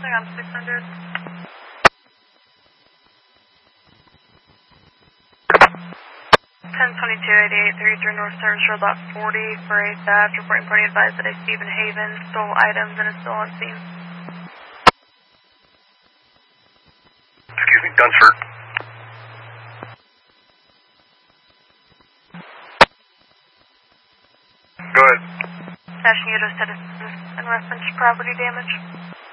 on 600. 10228833 North Service Road Lot 40 for a theft. Reporting party advised that a Stephen Haven stole items and is still on scene. Excuse me, Dunsford. Go ahead. National Unit of Citizens in reference to property damage.